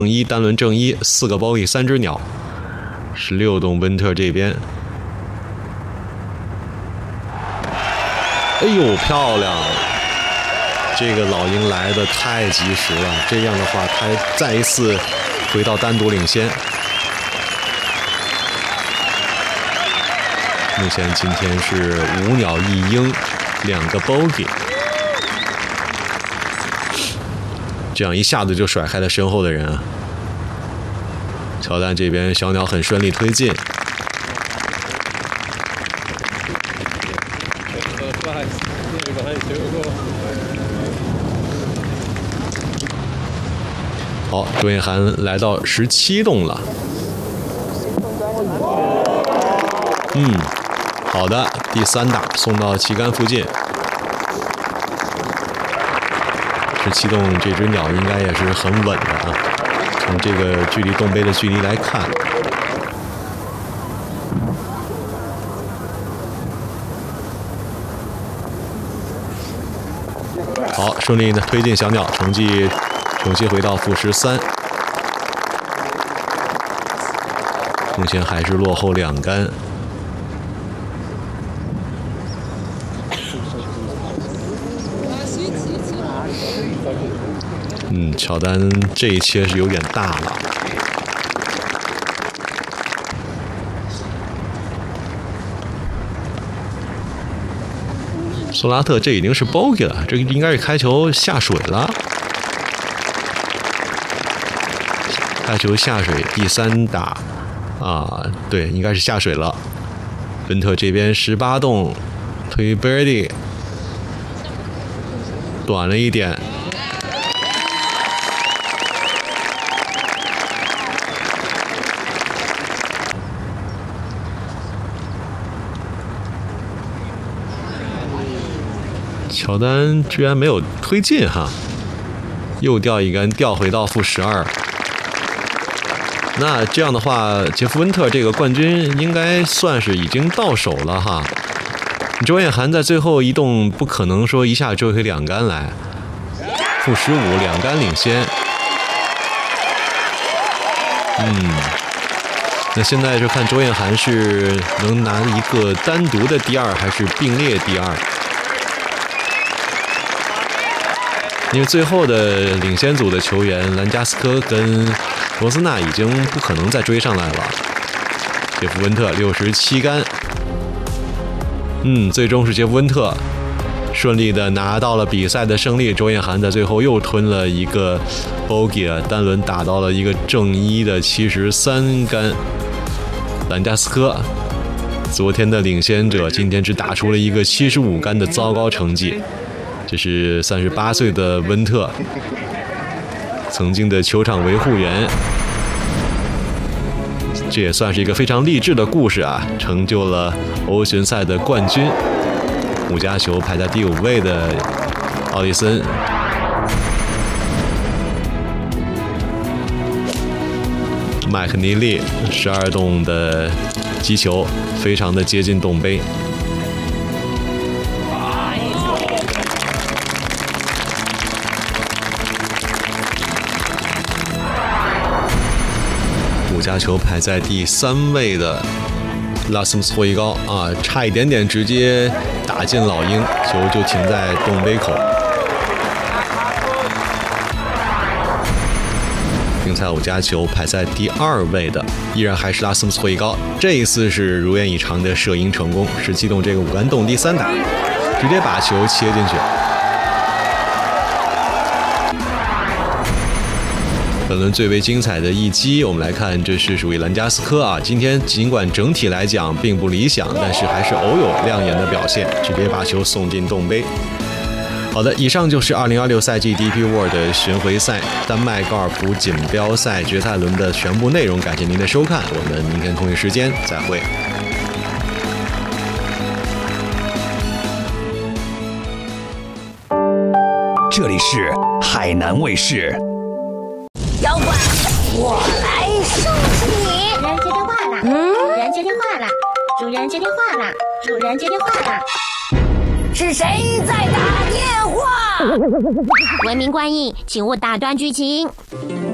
一单轮正一，4个 bogey 3只鸟，16洞温特这边。哎呦，漂亮！这个老鹰来的太及时了，这样的话，他再一次回到单独领先。目前今天是5鸟1鹰，2个 bogey， 这样一下子就甩开了身后的人啊。乔丹这边小鸟很顺利推进。好，周彦涵来到17洞了。好的，第3打送到旗杆附近。17洞这只鸟应该也是很稳的啊，从这个距离洞杯的距离来看。好，顺利的推进小鸟，成绩重新回到-13，目前还是落后2杆。乔丹这一切是有点大了。索拉特这已经是 bogey 了，这应该是开球下水了。开球下水，第3打啊，对，应该是下水了。温特这边18洞推 birdie， 短了一点。乔丹居然没有推进哈，又掉一杆，掉回到-12。那这样的话，杰夫温特这个冠军应该算是已经到手了哈。周彦涵在最后一洞不可能说一下追回2杆来，-15，2杆领先。那现在就看周彦涵是能拿一个单独的第2，还是并列第2。因为最后的领先组的球员兰加斯科跟罗斯纳已经不可能再追上来了。杰夫温特67杆，最终是杰夫温特顺利的拿到了比赛的胜利。周彦涵在最后又吞了一个 bogey， 单轮打到了一个正一的73杆。兰加斯科昨天的领先者，今天只打出了一个75杆的糟糕成绩。这是38岁的温特，曾经的球场维护员，这也算是一个非常励志的故事啊！成就了欧巡赛的冠军。5加球排在第5位的奥利森，麦克尼利12洞的击球，非常的接近洞杯。5加球排在第3位的拉斯姆斯霍伊高啊，差一点点直接打进老鹰，球就停在洞杯口。竞赛5加球排在第2位的依然还是拉斯姆斯霍伊高，这一次是如愿以偿的射鹰成功，17洞这个5杆洞第3打，直接把球切进去。本轮最为精彩的一击，我们来看，这是属于兰加斯科啊。今天尽管整体来讲并不理想，但是还是偶有亮眼的表现，直接把球送进洞杯。好的，以上就是2026赛季 DP World 的巡回赛丹麦高尔夫锦标赛决赛轮的全部内容。感谢您的收看，我们明天同一时间再会。 这里是海南卫视。 妖怪，我来收拾你！主人接电话了，主人接电话了，主人接电话了，是谁在打电话？文明观影，请勿打断剧情。